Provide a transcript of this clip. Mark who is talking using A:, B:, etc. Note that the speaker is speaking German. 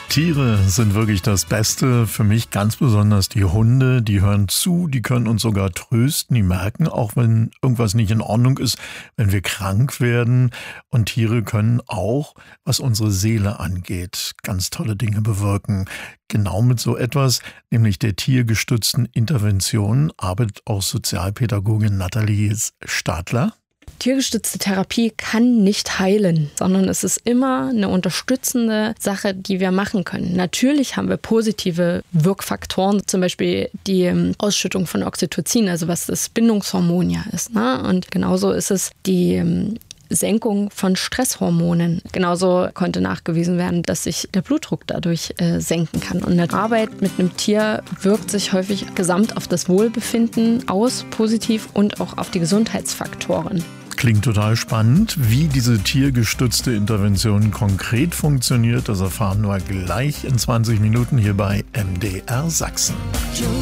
A: Tiere sind wirklich das Beste. Für mich ganz besonders die Hunde. Die hören zu, die können uns sogar trösten. Die merken auch, wenn irgendwas nicht in Ordnung ist, wenn wir krank werden. Und Tiere können auch, was unsere Seele angeht, ganz tolle Dinge bewirken. Genau mit so etwas, nämlich der tiergestützten Intervention, arbeitet auch Sozialpädagogin Nathalie Stadler.
B: Tiergestützte Therapie kann nicht heilen, sondern es ist immer eine unterstützende Sache, die wir machen können. Natürlich haben wir positive Wirkfaktoren, zum Beispiel die Ausschüttung von Oxytocin, also was das Bindungshormon ja ist. Ne? Und genauso ist es die Senkung von Stresshormonen. Genauso konnte nachgewiesen werden, dass sich der Blutdruck dadurch senken kann. Und eine Arbeit mit einem Tier wirkt sich häufig gesamt auf das Wohlbefinden aus, positiv und auch auf die Gesundheitsfaktoren.
A: Klingt total spannend. Wie diese tiergestützte Intervention konkret funktioniert, das erfahren wir gleich in 20 Minuten hier bei MDR Sachsen.